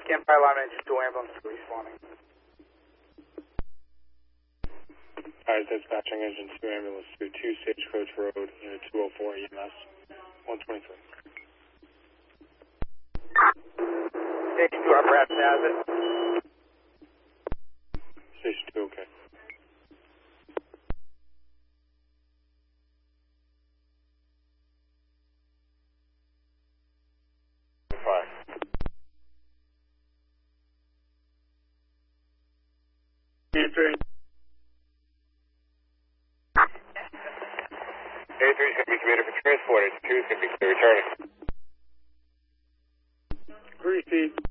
Campfire Alarm Engine 2 ambulance responding. Alright, dispatching Engine 2 ambulance to 2 Stagecoach Road, Unit 204 EMS, 123. Station 2 Upper Apps has it. Station 2, okay. Answering. A3 is going to be committed for transport. 2 is going to be returning. Receive.